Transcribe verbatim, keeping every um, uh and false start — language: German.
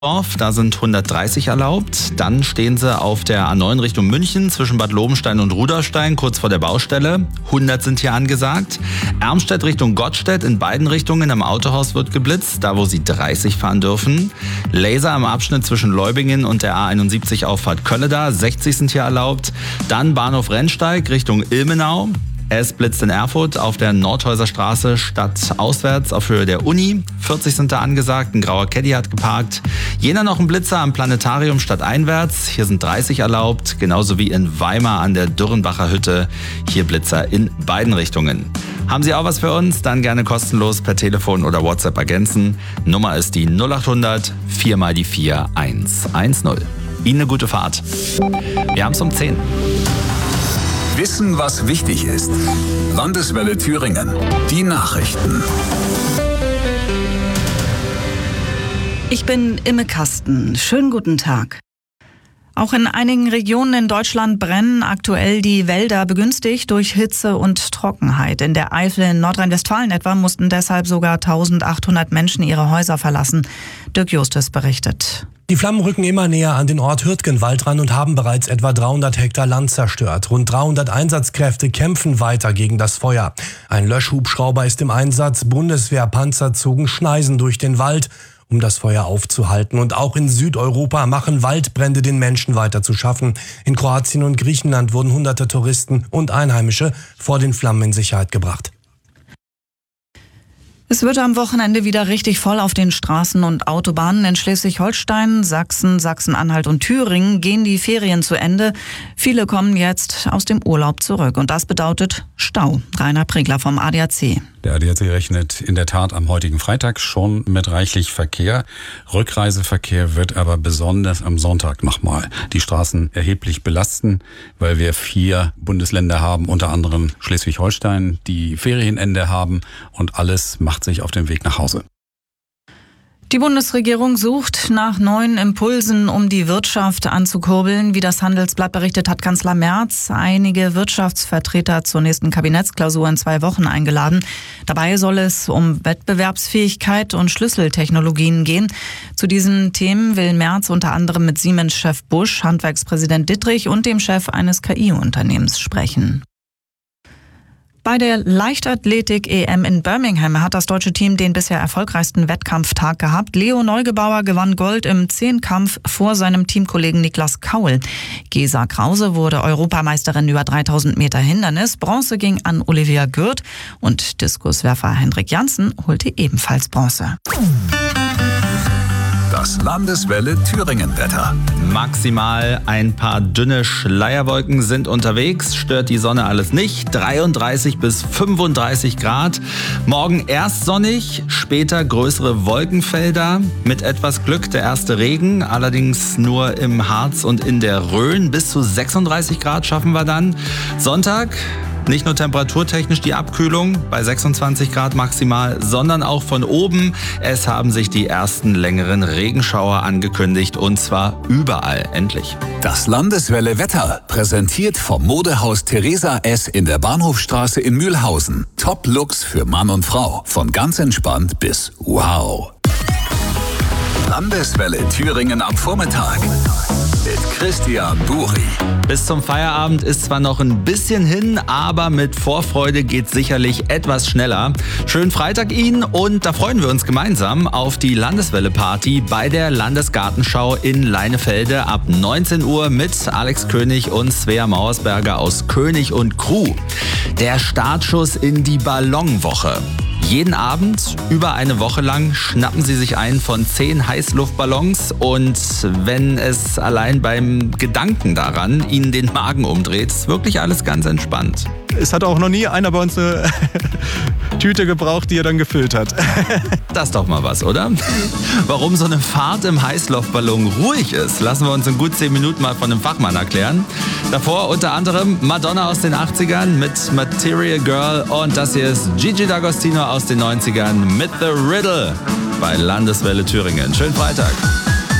Dorf, da sind hundertdreißig erlaubt. Dann stehen sie auf der A neun Richtung München zwischen Bad Lobenstein und Rudolstein, kurz vor der Baustelle. hundert sind hier angesagt. Ermstedt Richtung Gottstedt, in beiden Richtungen am Autohaus wird geblitzt, da wo sie dreißig fahren dürfen. Laser am Abschnitt zwischen Leubingen und der A einundsiebzig Auffahrt Kölleda, sechzig sind hier erlaubt. Dann Bahnhof Rennsteig Richtung Ilmenau. Es blitzt in Erfurt auf der Nordhäuser Straße stadtauswärts auf Höhe der Uni. vierzig sind da angesagt, ein grauer Caddy hat geparkt. Jena noch ein Blitzer am Planetarium stadteinwärts. Hier sind dreißig erlaubt, genauso wie in Weimar an der Dürrenbacher Hütte. Hier Blitzer in beiden Richtungen. Haben Sie auch was für uns? Dann gerne kostenlos per Telefon oder WhatsApp ergänzen. Nummer ist die null achthundert vier mal die vier eins eins null. Ihnen eine gute Fahrt. Wir haben es um zehn. Wissen, was wichtig ist. Landeswelle Thüringen. Die Nachrichten. Ich bin Imme Kasten. Schönen guten Tag. Auch in einigen Regionen in Deutschland brennen aktuell die Wälder, begünstigt durch Hitze und Trockenheit. In der Eifel in Nordrhein-Westfalen etwa mussten deshalb sogar eintausendachthundert Menschen ihre Häuser verlassen. Dirk Justus berichtet. Die Flammen rücken immer näher an den Ort Hürtgenwald ran und haben bereits etwa dreihundert Hektar Land zerstört. Rund dreihundert Einsatzkräfte kämpfen weiter gegen das Feuer. Ein Löschhubschrauber ist im Einsatz, Bundeswehrpanzer zogen Schneisen durch den Wald, um das Feuer aufzuhalten. Und auch in Südeuropa machen Waldbrände den Menschen weiter zu schaffen. In Kroatien und Griechenland wurden hunderte Touristen und Einheimische vor den Flammen in Sicherheit gebracht. Es wird am Wochenende wieder richtig voll auf den Straßen und Autobahnen. In Schleswig-Holstein, Sachsen, Sachsen-Anhalt und Thüringen gehen die Ferien zu Ende. Viele kommen jetzt aus dem Urlaub zurück und das bedeutet Stau. Rainer Pregler vom A D A C. Der A D A C rechnet in der Tat am heutigen Freitag schon mit reichlich Verkehr. Rückreiseverkehr wird aber besonders am Sonntag nochmal die Straßen erheblich belasten, weil wir vier Bundesländer haben, unter anderem Schleswig-Holstein, die Ferienende haben und alles macht sich auf den Weg nach Hause. Die Bundesregierung sucht nach neuen Impulsen, um die Wirtschaft anzukurbeln. Wie das Handelsblatt berichtet, hat Kanzler Merz einige Wirtschaftsvertreter zur nächsten Kabinettsklausur in zwei Wochen eingeladen. Dabei soll es um Wettbewerbsfähigkeit und Schlüsseltechnologien gehen. Zu diesen Themen will Merz unter anderem mit Siemens-Chef Busch, Handwerkspräsident Dittrich und dem Chef eines K I-Unternehmens sprechen. Bei der Leichtathletik-E M in Birmingham hat das deutsche Team den bisher erfolgreichsten Wettkampftag gehabt. Leo Neugebauer gewann Gold im Zehnkampf vor seinem Teamkollegen Niklas Kaul. Gesa Krause wurde Europameisterin über dreitausend Meter Hindernis. Bronze ging an Olivia Gürt und Diskuswerfer Hendrik Janssen holte ebenfalls Bronze. Das Landeswelle Thüringen-Wetter. Maximal ein paar dünne Schleierwolken sind unterwegs, stört die Sonne alles nicht. dreiunddreißig bis fünfunddreißig Grad. Morgen erst sonnig, später größere Wolkenfelder. Mit etwas Glück der erste Regen, allerdings nur im Harz und in der Rhön. Bis zu sechsunddreißig Grad schaffen wir dann. Sonntag nicht nur temperaturtechnisch die Abkühlung bei sechsundzwanzig Grad maximal, sondern auch von oben. Es haben sich die ersten längeren Regenschauer angekündigt und zwar überall, endlich. Das Landeswelle Wetter, präsentiert vom Modehaus Theresa S. in der Bahnhofstraße in Mühlhausen. Top-Looks für Mann und Frau, von ganz entspannt bis wow. Landeswelle Thüringen am Vormittag mit Christian Buri. Bis zum Feierabend ist zwar noch ein bisschen hin, aber mit Vorfreude geht's sicherlich etwas schneller. Schönen Freitag Ihnen und da freuen wir uns gemeinsam auf die Landeswelle-Party bei der Landesgartenschau in Leinefelde ab neunzehn Uhr mit Alex König und Svea Mauersberger aus König und Crew. Der Startschuss in die Ballonwoche. Jeden Abend, über eine Woche lang, schnappen Sie sich einen von zehn Heißluftballons und wenn es allein beim Gedanken daran Ihnen den Magen umdreht, ist wirklich alles ganz entspannt. Es hat auch noch nie einer bei uns eine Tüte gebraucht, die er dann gefüllt hat. Das ist doch mal was, oder? Warum so eine Fahrt im Heißluftballon ruhig ist, lassen wir uns in gut zehn Minuten mal von einem Fachmann erklären. Davor unter anderem Madonna aus den achtzigern mit Material Girl und das hier ist Gigi D'Agostino aus den neunzigern mit The Riddle bei Landeswelle Thüringen. Schönen Freitag.